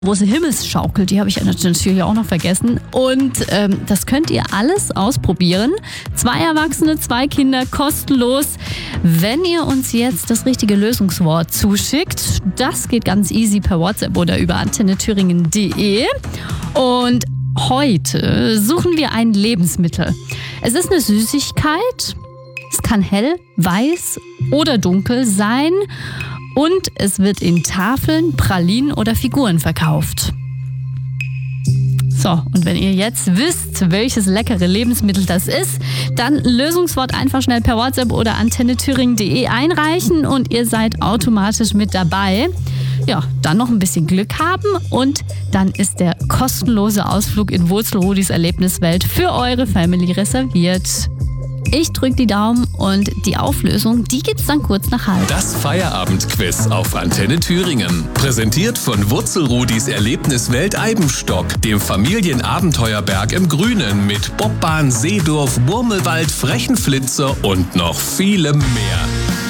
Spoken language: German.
große Himmelsschaukel, die habe ich natürlich auch noch vergessen. Und das könnt ihr alles ausprobieren. 2 Erwachsene, 2 Kinder, kostenlos. Wenn ihr uns jetzt das richtige Lösungswort zuschickt, das geht ganz easy per WhatsApp oder über antennethüringen.de. Und heute suchen wir ein Lebensmittel. Es ist eine Süßigkeit. Es kann hell, weiß oder dunkel sein. Und es wird in Tafeln, Pralinen oder Figuren verkauft. So, und wenn ihr jetzt wisst, welches leckere Lebensmittel das ist, dann Lösungswort einfach schnell per WhatsApp oder antennethüringen.de einreichen und ihr seid automatisch mit dabei. Ja, dann noch ein bisschen Glück haben und dann ist der kostenlose Ausflug in Wurzelrudis Erlebniswelt für eure Family reserviert. Ich drücke die Daumen und die Auflösung, die gibt's dann kurz nach halb. Das Feierabendquiz auf Antenne Thüringen. Präsentiert von Wurzelrudis Erlebniswelt Eibenstock, dem Familienabenteuerberg im Grünen mit Bobbahn, Seedorf, Murmelwald, Frechenflitzer und noch vielem mehr.